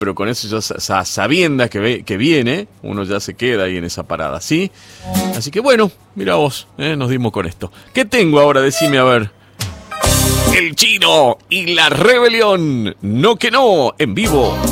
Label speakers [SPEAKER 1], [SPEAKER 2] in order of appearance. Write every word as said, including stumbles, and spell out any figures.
[SPEAKER 1] pero con eso ya sabiendas que, ve, que viene, uno ya se queda ahí en esa parada, ¿sí? Así que bueno, mira vos, ¿eh? Nos dimos con esto. ¿Qué tengo ahora? Decime, a ver. El Chino y la Rebelión. No que no, en vivo.